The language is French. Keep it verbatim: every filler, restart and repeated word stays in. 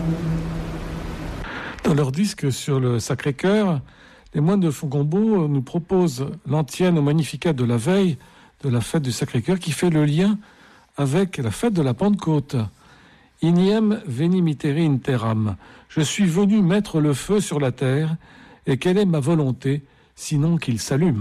Dans leur disque sur le Sacré-Cœur, les moines de Fongombault nous proposent l'antienne au Magnificat de la veille de la fête du Sacré-Cœur qui fait le lien avec la fête de la Pentecôte. Iniem veni mittere in terram. Je suis venu mettre le feu sur la terre, et quelle est ma volonté, sinon qu'il s'allume ?